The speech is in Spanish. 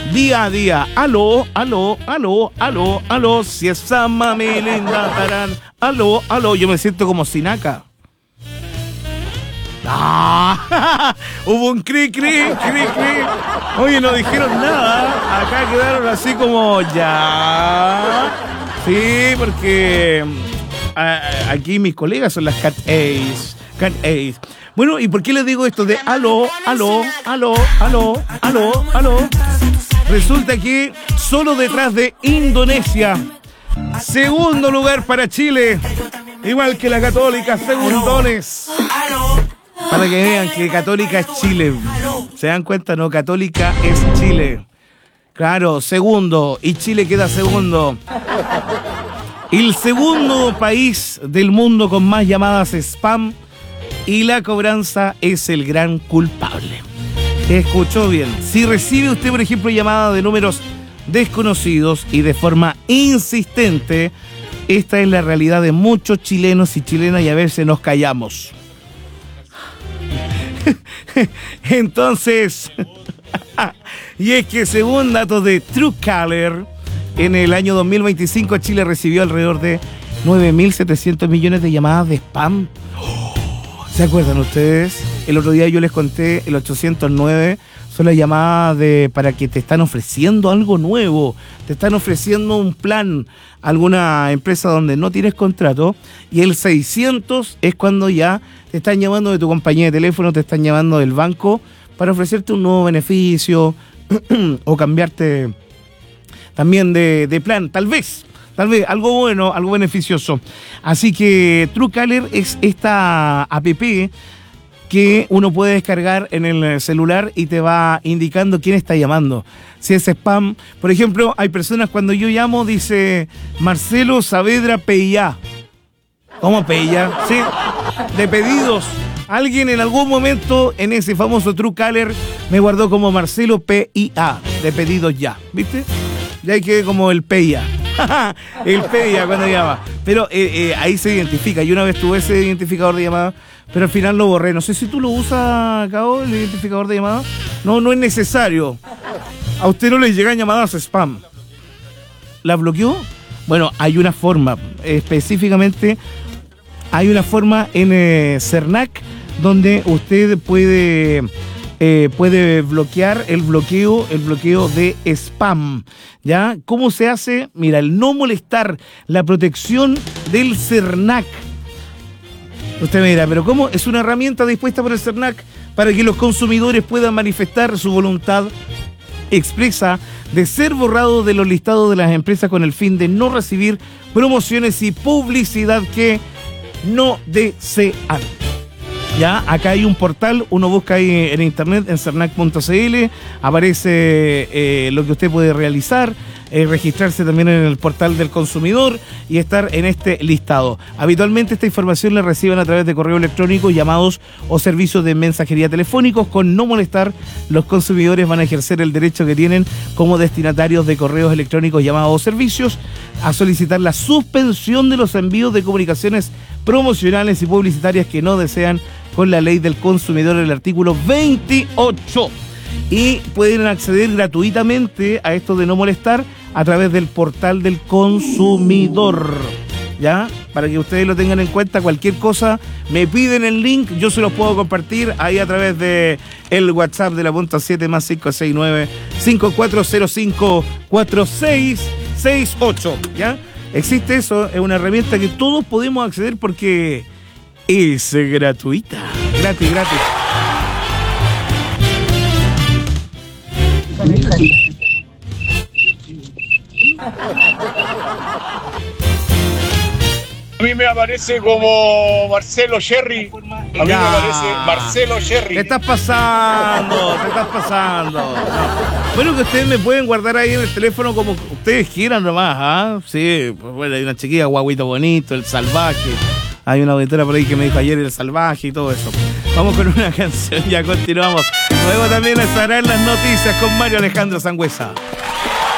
día a día. Aló, aló, aló, aló, aló, si esa mami linda, tarán. Aló, aló, yo me siento como Sinaca. ¡Ah! Hubo un cri, cri, cri, cri. Oye, no dijeron nada. Acá quedaron así como ya. Sí, porque aquí mis colegas son las Cat Ace. Cat Ace. Bueno, ¿y por qué les digo esto de aló, aló, aló, aló, aló, aló? Resulta que solo detrás de Indonesia, segundo lugar para Chile, igual que la Católica, segundones. Para que vean que Católica es Chile. ¿Se dan cuenta? No, Católica es Chile. Claro, segundo. Y Chile queda segundo. El segundo país del mundo con más llamadas spam. Y la cobranza es el gran culpable. Escuchó bien. Si recibe usted, por ejemplo, llamada de números desconocidos y de forma insistente, esta es la realidad de muchos chilenos y chilenas y a veces nos callamos. Entonces, y es que según datos de Truecaller, en el año 2025 Chile recibió alrededor de 9.700 millones de llamadas de spam. ¿Se acuerdan ustedes? El otro día yo les conté el 809, son las llamadas para que te están ofreciendo algo nuevo, te están ofreciendo un plan, alguna empresa donde no tienes contrato, y el 600 es cuando ya te están llamando de tu compañía de teléfono, te están llamando del banco para ofrecerte un nuevo beneficio o cambiarte también de plan, tal vez algo bueno, algo beneficioso. Así que Truecaller es esta app que uno puede descargar en el celular y te va indicando quién está llamando. Si es spam, por ejemplo, hay personas cuando yo llamo, dice Marcelo Saavedra PIA. ¿Cómo PIA? Sí, de pedidos. Alguien en algún momento en ese famoso Truecaller me guardó como Marcelo PIA, de pedidos ya, ¿viste? Ya hay que como el PIA. El PIA cuando llama. Pero ahí se identifica. Yo una vez tuve ese identificador de llamada, pero al final lo borré. No sé si tú lo usas, Cabo, el identificador de llamada. No es necesario. A usted no le llegan llamadas spam. ¿La bloqueó? Bueno, hay una forma. Específicamente, hay una forma en Cernac donde usted puede bloquear el bloqueo de spam. ¿Ya? ¿Cómo se hace? Mira, el no molestar, la protección del Cernac. Usted me dirá, ¿pero cómo? Es una herramienta dispuesta por el Cernac para que los consumidores puedan manifestar su voluntad expresa de ser borrado de los listados de las empresas con el fin de no recibir promociones y publicidad que no desean. Ya, acá hay un portal, uno busca ahí en internet, en cernac.cl, aparece lo que usted puede realizar, registrarse también en el portal del consumidor y estar en este listado. Habitualmente esta información la reciben a través de correo electrónico, llamados o servicios de mensajería telefónicos. Con no molestar, los consumidores van a ejercer el derecho que tienen como destinatarios de correos electrónicos, llamados o servicios a solicitar la suspensión de los envíos de comunicaciones promocionales y publicitarias que no desean con la ley del consumidor, el artículo 28. Y pueden acceder gratuitamente a esto de no molestar a través del portal del consumidor. ¿Ya? Para que ustedes lo tengan en cuenta, cualquier cosa, me piden el link, yo se los puedo compartir ahí a través de el WhatsApp de la punta 7 más 569-5405-4668. ¿Ya? Existe eso, es una herramienta que todos podemos acceder porque es gratuita. Gratis. A mí me aparece como Marcelo Sherry. A mí me aparece Marcelo Sherry. Te estás pasando. No. Bueno, que ustedes me pueden guardar ahí en el teléfono como ustedes quieran nomás, ¿ah? Sí, pues bueno, hay una chiquilla, Guaguito Bonito, El Salvaje. Hay una auditora por ahí que me dijo ayer El Salvaje y todo eso. Vamos con una canción, ya continuamos. Luego también estarán las noticias con Mario Alejandro Sangüesa.